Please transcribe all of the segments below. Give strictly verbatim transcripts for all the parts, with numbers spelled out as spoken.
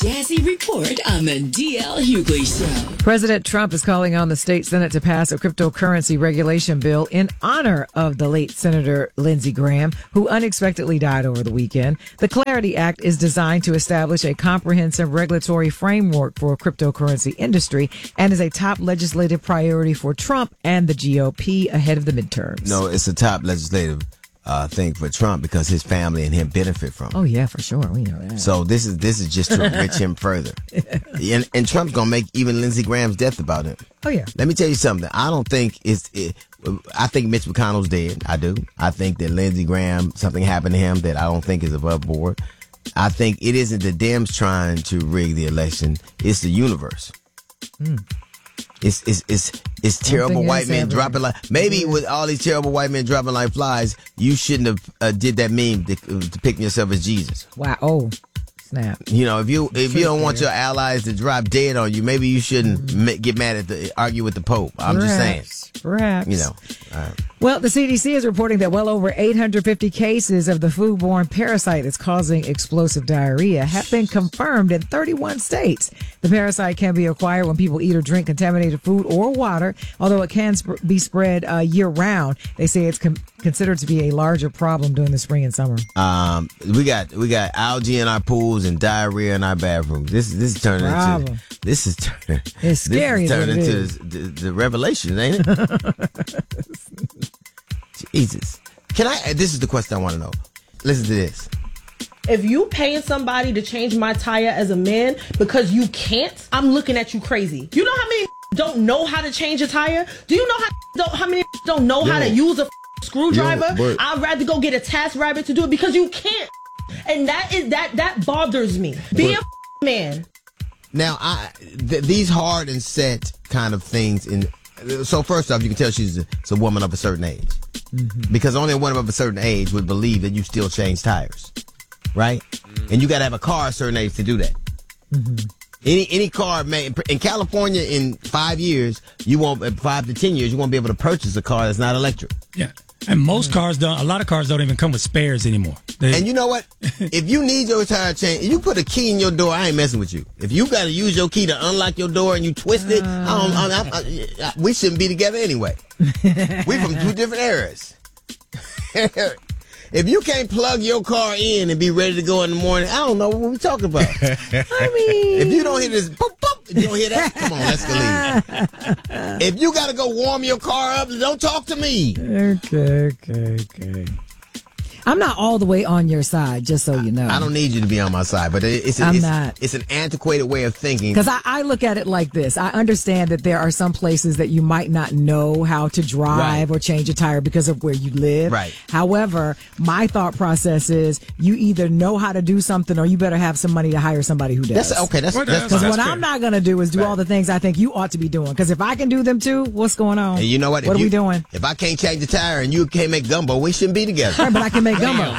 Jazzy Report on the D L Hughley Show. President Trump is calling on the state Senate to pass a cryptocurrency regulation bill in honor of the late Senator Lindsey Graham, who unexpectedly died over the weekend. The Clarity Act is designed to establish a comprehensive regulatory framework for cryptocurrency industry and is a top legislative priority for Trump and the G O P ahead of the midterms. No, it's a top legislative uh, thing for Trump because his family and him benefit from it. Oh yeah, for sure. We know that. So this is this is just to enrich him further. And, and Trump's gonna make even Lindsey Graham's death about him. Oh yeah. Let me tell you something. I don't think it's. It, I think Mitch McConnell's dead. I do. I think that Lindsey Graham, something happened to him that I don't think is above board. I think it isn't the Dems trying to rig the election. It's the universe. Hmm. It's it's it's it's terrible white men dropping like maybe with all these terrible white men dropping like flies. You shouldn't have uh, did that meme to, uh, depicting yourself as Jesus. Wow! Oh, snap! You know if you if you don't want your allies to drop dead on you, maybe you shouldn't mm-hmm. ma- get mad at the argue with the Pope. I'm perhaps, just saying. Perhaps you know. All right. Well, the C D C is reporting that well over eight hundred fifty cases of the foodborne parasite that's causing explosive diarrhea have been confirmed in thirty-one states. The parasite can be acquired when people eat or drink contaminated food or water, although it can sp- be spread uh, year-round. They say it's com- considered to be a larger problem during the spring and summer. Um, we got we got algae in our pools and diarrhea in our bathrooms. This this is turning Problem. into this is turning it's scary. This is turning into the, the, the revelation, ain't it? Jesus. Can I, this is the question I want to know. Listen to this. If you paying somebody to change my tire as a man because you can't, I'm looking at you crazy. You know how many don't know how to change a tire? Do you know how don't, how many don't know Yo. how to use a screwdriver? Yo, I'd rather go get a task rabbit to do it because you can't. And that is that that bothers me. Be but, a man. Now, I th- these hard and set kind of things in. So first off, you can tell she's a, it's a woman of a certain age. Mm-hmm. Because only a woman of a certain age would believe that you still change tires. Right? Mm-hmm. And you got to have a car a certain age to do that. Mm-hmm. Any any car, man, in California in five years, you won't, five to ten years, you won't be able to purchase a car that's not electric. Yeah. And most mm-hmm. cars don't, a lot of cars don't even come with spares anymore. They, and you know what? If you need your tire change, if you put a key in your door, I ain't messing with you. If you got to use your key to unlock your door and you twist it, uh, I don't, I, I, I, we shouldn't be together anyway. We from two different eras. If you can't plug your car in and be ready to go in the morning, I don't know what we're talking about. I mean, if you don't hear this, boop, boop, if you don't hear that, come on, let's go leave. If you got to go warm your car up, don't talk to me. Okay, okay, okay. I'm not all the way on your side, just so you know. I don't need you to be on my side, but it's, a, I'm it's, not. it's an antiquated way of thinking. Because I, I look at it like this. I understand that there are some places that you might not know how to drive right. or change a tire because of where you live. Right. However, my thought process is you either know how to do something or you better have some money to hire somebody who does. That's, okay, that's well, that's Because what fair. I'm not going to do is do right. all the things I think you ought to be doing. Because if I can do them too, what's going on? And you know what? What if are you, we doing? If I can't change the tire and you can't make gumbo, we shouldn't be together. Right, but I can make gumbo.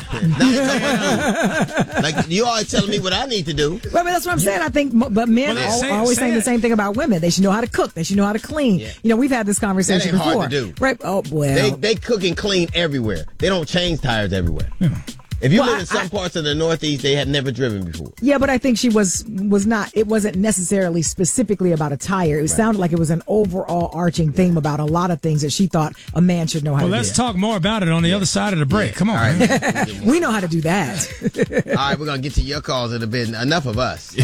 Like you always telling me what I need to do. Well, but that's what I'm saying. I think, but men well, are say, always say saying it. the same thing about women. They should know how to cook. They should know how to clean. Yeah. You know, we've had this conversation that ain't before. hard to do. Right? Oh, well. They they cook and clean everywhere. They don't change tires everywhere. Yeah. If you Well, live I- in some I- parts of the Northeast, they have never driven before. Yeah, but I think she was was not. It wasn't necessarily specifically about a tire. It right. sounded like it was an overall arching theme about a lot of things that she thought a man should know how well, to let's do. talk more about it on the yeah. other side of the break. Yeah. Come on. All right. We know how to do that. All right, we're going to get to your calls in a bit. Enough of us.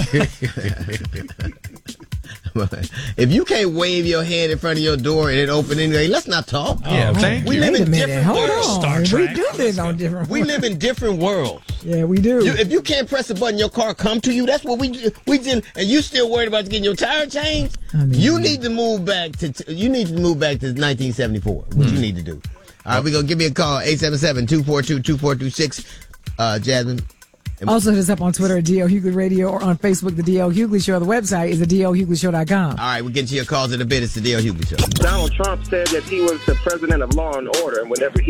If you can't wave your hand in front of your door and it open anyway, let's not talk. Yeah, okay. We Wait live a in minute. different Hold worlds. on. Star We Trek. do live on different We live in different worlds. Yeah, we do. You, if you can't press a button, your car come to you. That's what we we did, and you still worried about getting your tire changed. I mean, you need to move back to you need to move back to nineteen seventy-four. What you need to do. All right, we're gonna give me a call eight seven seven, two four two, two four two six. Uh, Jasmine. Also hit us up on Twitter at D L Hughley Radio or on Facebook, The D L Hughley Show. The website is the D L Hughley Show dot com. All right, we'll get to your calls in a bit. It's the D L Hughley Show. Donald Trump said that he was the president of law and order, and whenever he